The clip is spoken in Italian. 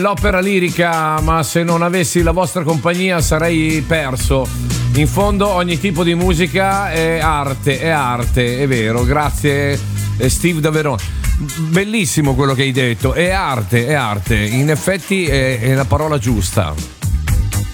L'opera lirica, ma se non avessi la vostra compagnia sarei perso. In fondo ogni tipo di musica è arte, è vero. Grazie Steve da Verona. Bellissimo quello che hai detto, è arte. In effetti è la parola giusta.